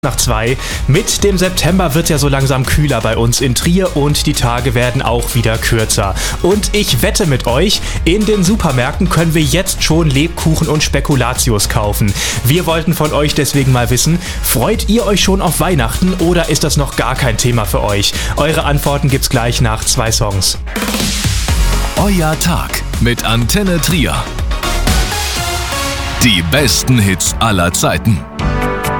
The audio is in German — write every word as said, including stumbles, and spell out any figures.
Nach zwei. Mit dem September wird ja so langsam kühler bei uns in Trier und die Tage werden auch wieder kürzer. Und ich wette mit euch, in den Supermärkten können wir jetzt schon Lebkuchen und Spekulatius kaufen. Wir wollten von euch deswegen mal wissen, freut ihr euch schon auf Weihnachten oder ist das noch gar kein Thema für euch? Eure Antworten gibt's gleich nach zwei Songs. Euer Tag mit Antenne Trier. Die besten Hits aller Zeiten.